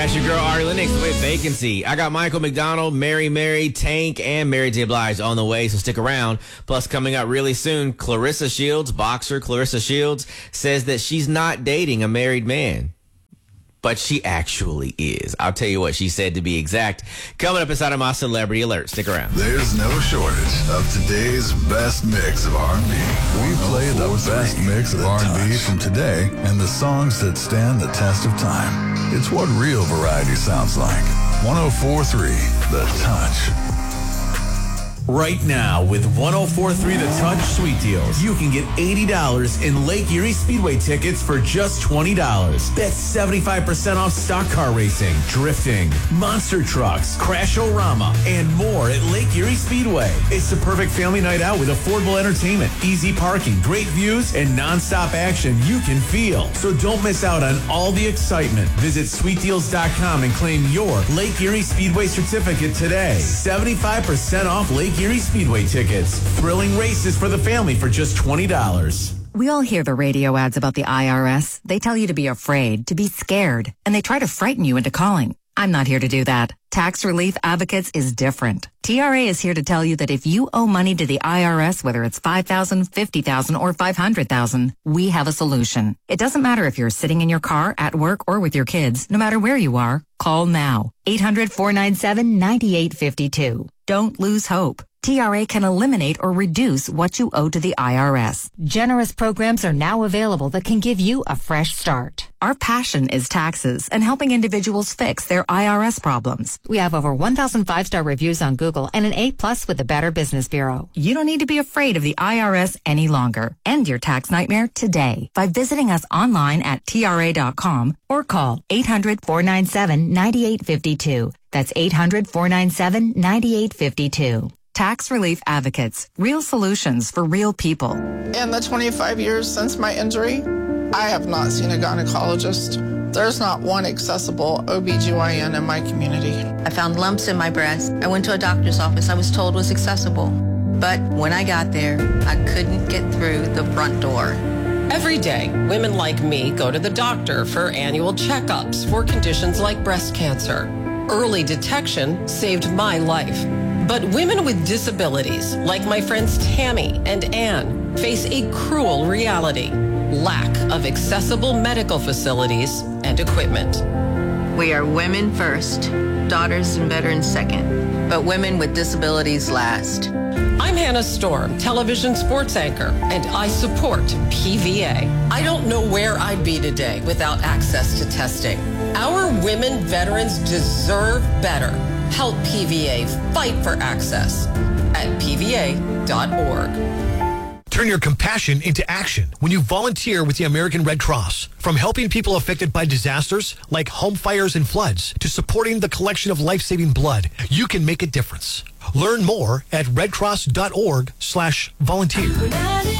it's your girl Ari Lennox with Vacancy. I got Michael McDonald, Mary, Tank, and Mary J. Blige on the way, so stick around. Plus, coming up really soon, Clarissa Shields, boxer Clarissa Shields, says that she's not dating a married man. But she actually is. I'll tell you what she said, to be exact. Coming up inside of my Celebrity Alert. Stick around. There's no shortage of today's best mix of R&B. We play the best mix of R&B from today and the songs that stand the test of time. It's what real variety sounds like. 104.3 The Touch. Right now, with 104.3 The Touch Sweet Deals, you can get $80 in Lake Erie Speedway tickets for just $20. That's 75% off stock car racing, drifting, monster trucks, Crash-O-Rama, and more at Lake Erie Speedway. It's the perfect family night out with affordable entertainment, easy parking, great views, and nonstop action you can feel. So don't miss out on all the excitement. Visit sweetdeals.com and claim your Lake Erie Speedway certificate today. 75% off Lake Erie Speedway tickets. Thrilling races for the family for just $20. We all hear the radio ads about the IRS. They tell you to be afraid, to be scared, and they try to frighten you into calling. I'm not here to do that. Tax Relief Advocates is different. TRA is here to tell you that if you owe money to the IRS, whether it's $5,000, $50,000, or $500,000, we have a solution. It doesn't matter if you're sitting in your car, at work, or with your kids. No matter where you are, call now. 800-497-9852. Don't lose hope. TRA can eliminate or reduce what you owe to the IRS. Generous programs are now available that can give you a fresh start. Our passion is taxes and helping individuals fix their IRS problems. We have over 1,000 5-star reviews on Google and an A+ with the Better Business Bureau. You don't need to be afraid of the IRS any longer. End your tax nightmare today by visiting us online at TRA.com or call 800-497-9852. That's 800-497-9852. Tax Relief Advocates. Real solutions for real people. In the 25 years since my injury, I have not seen a gynecologist. There's not one accessible OBGYN in my community. I found lumps in my breast. I went to a doctor's office I was told was accessible. But when I got there, I couldn't get through the front door. Every day, women like me go to the doctor for annual checkups for conditions like breast cancer. Early detection saved my life. But women with disabilities, like my friends Tammy and Ann, face a cruel reality: lack of accessible medical facilities and equipment. We are women first, daughters and veterans second, but women with disabilities last. I'm Hannah Storm, television sports anchor, and I support PVA. I don't know where I'd be today without access to testing. Our women veterans deserve better. Help PVA fight for access at PVA.org. Turn your compassion into action when you volunteer with the American Red Cross. From helping people affected by disasters like home fires and floods to supporting the collection of life-saving blood, you can make a difference. Learn more at redcross.org/volunteer.